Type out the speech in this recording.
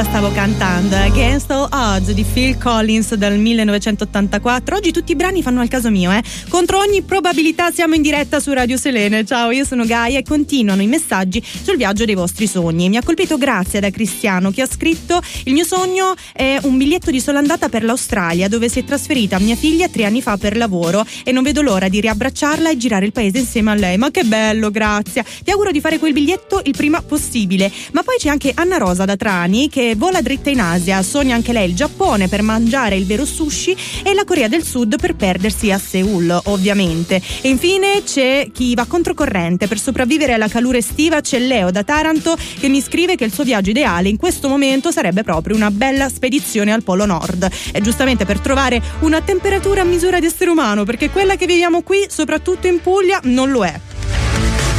la stavo cantando, Against All Odds di Phil Collins del 1984. Oggi tutti i brani fanno al caso mio, Contro ogni probabilità siamo in diretta su Radio Selene. Ciao, io sono Gaia e continuano i messaggi sul viaggio dei vostri sogni. Mi ha colpito Grazia da Cristiano che ha scritto: il mio sogno è un biglietto di sola andata per l'Australia, dove si è trasferita mia figlia 3 anni fa per lavoro e non vedo l'ora di riabbracciarla e girare il paese insieme a lei. Ma che bello, Grazia, ti auguro di fare quel biglietto il prima possibile. Ma poi c'è anche Anna Rosa da Trani che vola dritta in Asia, sogna anche lei il Giappone per mangiare il vero sushi e la Corea del Sud per perdersi a Seoul, ovviamente. E infine c'è chi va controcorrente per sopravvivere alla calura estiva. C'è Leo da Taranto che mi scrive che il suo viaggio ideale in questo momento sarebbe proprio una bella spedizione al Polo Nord, e giustamente per trovare una temperatura a misura di essere umano, perché quella che viviamo qui, soprattutto in Puglia, non lo è.